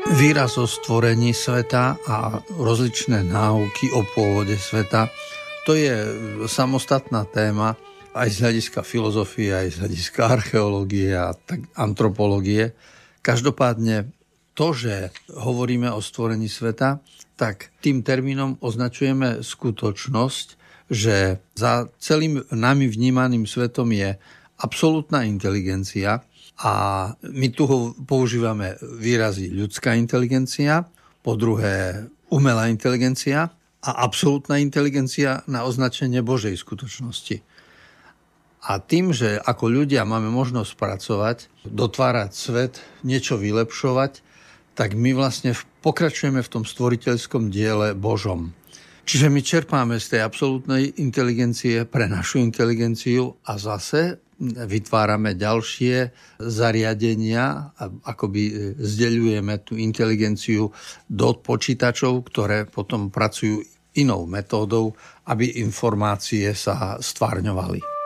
Výraz o stvorení sveta a rozličné náuky o pôvode sveta, to je samostatná téma aj z hľadiska filozofie, aj z hľadiska archeológie a antropológie. Každopádne to, že hovoríme o stvorení sveta, tak tým termínom označujeme skutočnosť, že za celým nami vnímaným svetom je absolútna inteligencia. A my tu používame výrazy ľudská inteligencia, po druhé umelá inteligencia a absolútna inteligencia na označenie Božej skutočnosti. A tým, že ako ľudia máme možnosť pracovať, dotvárať svet, niečo vylepšovať, tak my vlastne pokračujeme v tom stvoriteľskom diele Božom. Čiže my čerpáme z tej absolútnej inteligencie pre našu inteligenciu a zase vytvárame ďalšie zariadenia, akoby zdeľujeme tú inteligenciu do počítačov, ktoré potom pracujú inou metódou, aby informácie sa stvárňovali.